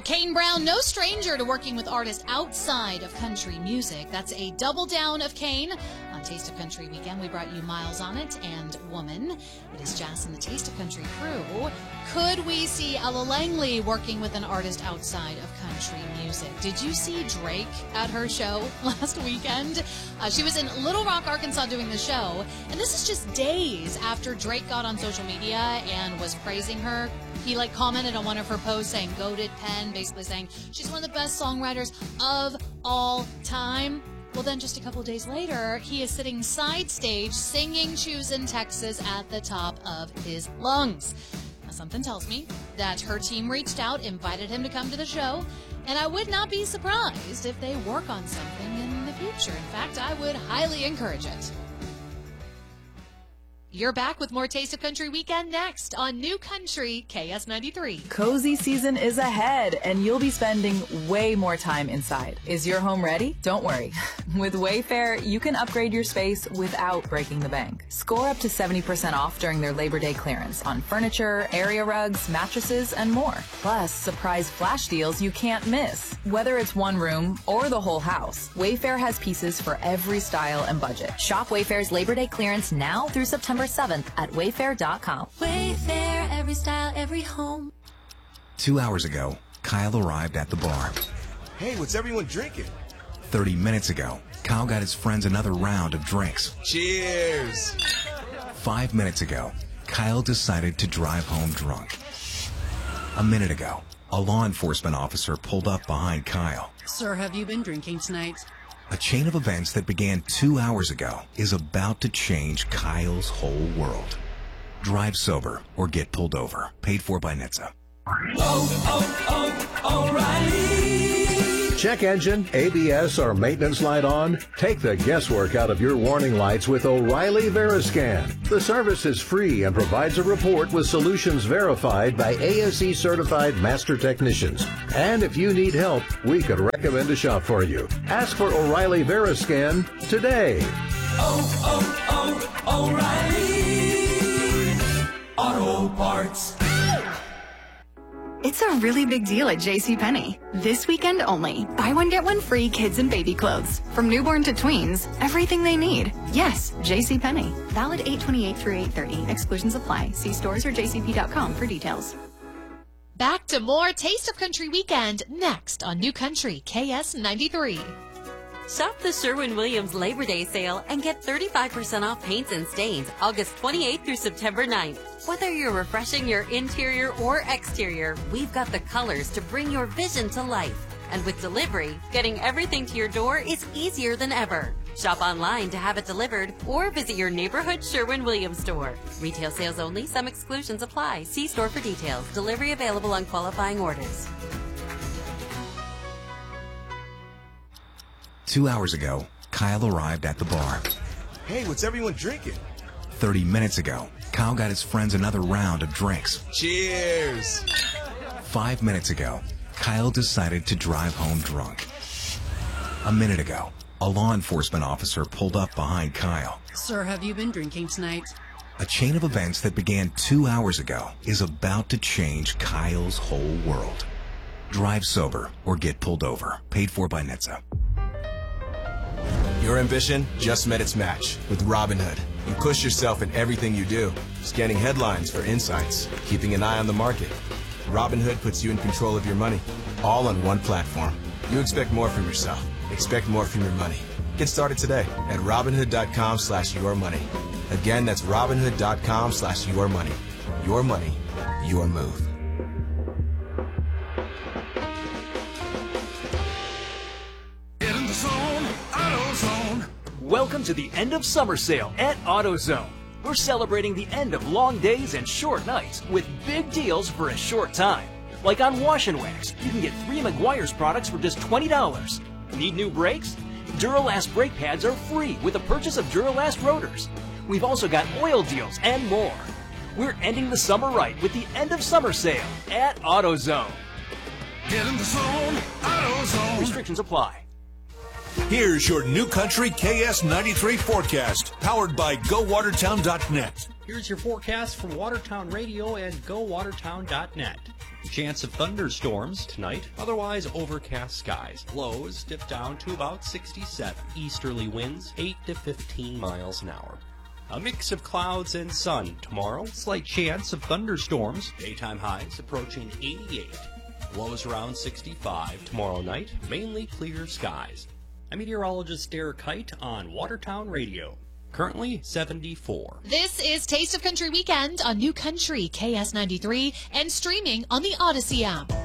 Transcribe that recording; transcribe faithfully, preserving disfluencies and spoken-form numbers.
Well, Kane Brown, no stranger to working with artists outside of country music. That's a double down of Kane. On Taste of Country Weekend, we brought you Miles on It and Woman. It is Jazz and the Taste of Country crew. Could we see Ella Langley working with an artist outside of country music? Did you see Drake at her show last weekend? Uh, she was in Little Rock, Arkansas doing the show. And this is just days after Drake got on social media and was praising her. He like commented on one of her posts saying, "Goated pen," basically saying she's one of the best songwriters of all time. Well, then just a couple of days later, he is sitting side stage singing Choosin' Texas at the top of his lungs. Now, something tells me that her team reached out, invited him to come to the show, and I would not be surprised if they work on something in the future. In fact, I would highly encourage it. You're back with more Taste of Country Weekend next on New Country K S ninety-three. Cozy season is ahead, and you'll be spending way more time inside. Is your home ready? Don't worry. With Wayfair, you can upgrade your space without breaking the bank. Score up to seventy percent off during their Labor Day clearance on furniture, area rugs, mattresses, and more. Plus, surprise flash deals you can't miss. Whether it's one room or the whole house, Wayfair has pieces for every style and budget. Shop Wayfair's Labor Day clearance now through September seventh at wayfair dot com. Wayfair, every style, every home. Two hours ago, Kyle arrived at the bar. Hey, what's everyone drinking? Thirty minutes ago, Kyle got his friends another round of drinks. Cheers! Five minutes ago, Kyle decided to drive home drunk. A minute ago, a law enforcement officer pulled up behind Kyle. Sir, have you been drinking tonight? A chain of events that began two hours ago is about to change Kyle's whole world. Drive sober or get pulled over. Paid for by N H T S A. Oh, oh, oh, O'Reilly! Check engine, A B S, or maintenance light on? Take the guesswork out of your warning lights with O'Reilly Veriscan. The service is free and provides a report with solutions verified by A S E certified master technicians. And if you need help, we could recommend a shop for you. Ask for O'Reilly Veriscan today. Oh, oh, oh, O'Reilly Auto Parts. It's a really big deal at JCPenney. This weekend only. Buy one, get one free kids and baby clothes. From newborn to tweens, everything they need. Yes, JCPenney. Valid eight twenty-eight through eight thirty. Exclusions apply. See stores or j c p dot com for details. Back to more Taste of Country Weekend next on New Country K S ninety-three. Shop the Sherwin-Williams Labor Day sale and get thirty-five percent off paints and stains August twenty-eighth through September ninth. Whether you're refreshing your interior or exterior, we've got the colors to bring your vision to life. And with delivery, getting everything to your door is easier than ever. Shop online to have it delivered or visit your neighborhood Sherwin-Williams store. Retail sales only. Some exclusions apply. See store for details. Delivery available on qualifying orders. Two hours ago, Kyle arrived at the bar. Hey, what's everyone drinking? Thirty minutes ago, Kyle got his friends another round of drinks. Cheers! Five minutes ago, Kyle decided to drive home drunk. A minute ago, a law enforcement officer pulled up behind Kyle. Sir, have you been drinking tonight? A chain of events that began two hours ago is about to change Kyle's whole world. Drive sober or get pulled over. Paid for by N H T S A. Your ambition just met its match with Robinhood. You push yourself in everything you do, scanning headlines for insights, keeping an eye on the market. Robinhood puts you in control of your money, all on one platform. You expect more from yourself. Expect more from your money. Get started today at Robinhood.com slash your money. Again, that's Robinhood.com slash your money. Your money, your move. Welcome to the end of summer sale at AutoZone. We're celebrating the end of long days and short nights with big deals for a short time. Like on Wash and Wax, you can get three Meguiar's products for just twenty dollars. Need new brakes? Duralast brake pads are free with the purchase of Duralast rotors. We've also got oil deals and more. We're ending the summer right with the end of summer sale at AutoZone. Get in the zone, AutoZone. Restrictions apply. Here's your New Country K S ninety-three forecast, powered by go watertown dot net. Here's your forecast from Watertown Radio and go watertown dot net. chance of thunderstorms tonight, otherwise overcast skies. Lows dip down to about sixty-seven. Easterly winds eight to fifteen miles an hour. A mix of clouds and sun tomorrow. Slight chance of thunderstorms. Daytime highs approaching eighty-eight. Lows around sixty-five. Tomorrow night, mainly clear skies. I'm meteorologist Derek Height on Watertown Radio. Currently seventy-four. This is Taste of Country Weekend on New Country K S ninety-three and streaming on the Odyssey app.